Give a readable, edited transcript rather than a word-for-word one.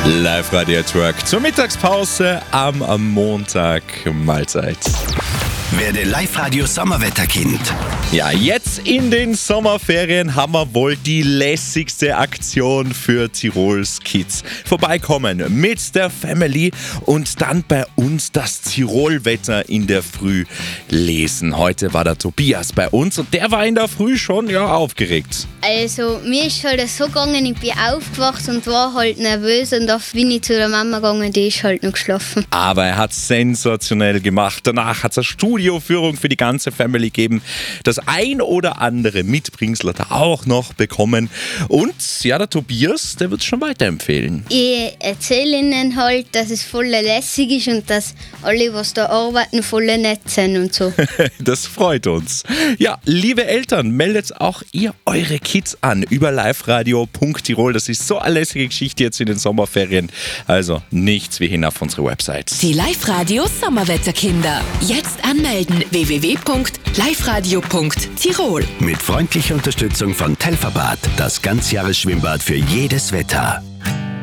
Live-Radio-Truck zur Mittagspause am Montag. Mahlzeit. Werde Live-Radio-Sommerwetterkind. Ja, jetzt in den Sommerferien haben wir wohl die lässigste Aktion für Tirols Kids. Vorbeikommen mit der Family und dann bei uns das Tirol-Wetter in der Früh lesen. Heute war der Tobias bei uns und der war in der Früh schon aufgeregt. Also mir ist halt so gegangen, ich bin aufgewacht und war halt nervös und dann bin ich zu der Mama gegangen, die ist halt noch geschlafen. Aber er hat sensationell gemacht. Danach hat es eine Studioführung für die ganze Family gegeben. Das ein oder andere Mitbringsel hat er auch noch bekommen. Und ja, der Tobias, der wird es schon weiterempfehlen. Ich erzähle ihnen halt, dass es voll lässig ist und dass alle, was da arbeiten, voll nett sind und so. Das freut uns. Ja, liebe Eltern, meldet auch ihr eure Kids an über liveradio.tirol. Das ist so eine lässige Geschichte jetzt in den Sommerferien. Also nichts wie hin auf unsere Website. Die Live-Radio Sommerwetterkinder. Jetzt anmelden www.liveradio.tirol. Mit freundlicher Unterstützung von Telfabad, das Ganzjahresschwimmbad für jedes Wetter.